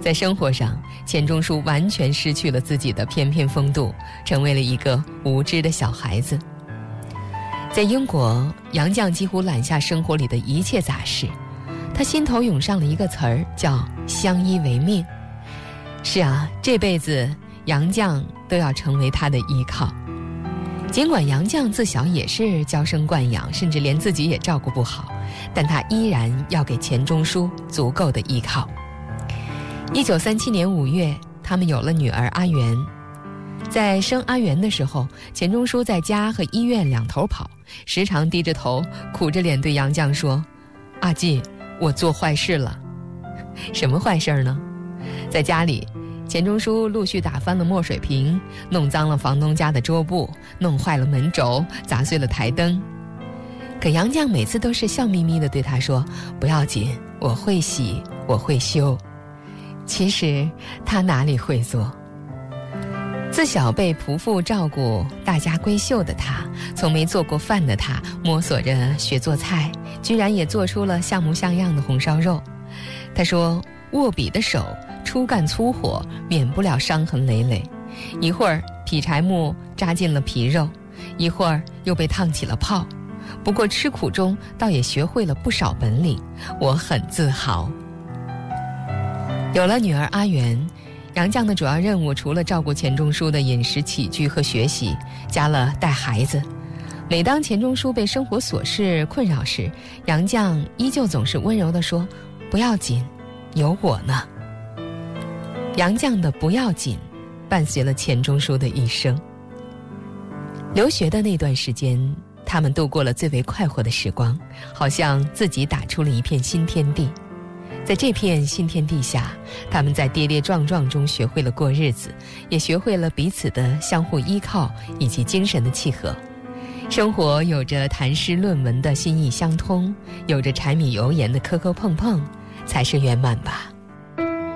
在生活上，钱钟书完全失去了自己的翩翩风度，成为了一个无知的小孩子。在英国，杨绛几乎揽下生活里的一切杂事，他心头涌上了一个词儿，叫相依为命。是啊，这辈子杨绛都要成为他的依靠。尽管杨绛自小也是娇生惯养，甚至连自己也照顾不好，但他依然要给钱钟书足够的依靠。1937年5月，他们有了女儿阿元。在生阿元的时候，钱钟书在家和医院两头跑，时常低着头苦着脸对杨绛说：“阿季，我做坏事了。”什么坏事呢？在家里，钱钟书陆续打翻了墨水瓶，弄脏了房东家的桌布，弄坏了门轴，砸碎了台灯。可杨绛每次都是笑眯眯地对他说：“不要紧，我会洗，我会修。”其实他哪里会做？自小被仆妇照顾，大家闺秀的他，从没做过饭的他，摸索着学做菜，居然也做出了像模像样的红烧肉。他说：“握笔的手初干粗活，免不了伤痕累累，一会儿劈柴木扎进了皮肉，一会儿又被烫起了泡。不过吃苦中倒也学会了不少本领，我很自豪。”有了女儿阿元，杨绛的主要任务除了照顾钱钟书的饮食起居和学习，加了带孩子。每当钱钟书被生活琐事困扰时，杨绛依旧总是温柔地说：“不要紧，有我呢。”杨绛的不要紧伴随了钱钟书的一生。留学的那段时间，他们度过了最为快活的时光，好像自己打出了一片新天地。在这片新天地下，他们在跌跌撞撞中学会了过日子，也学会了彼此的相互依靠以及精神的契合。生活有着谈诗论文的心意相通，有着柴米油盐的磕磕碰碰，才是圆满吧。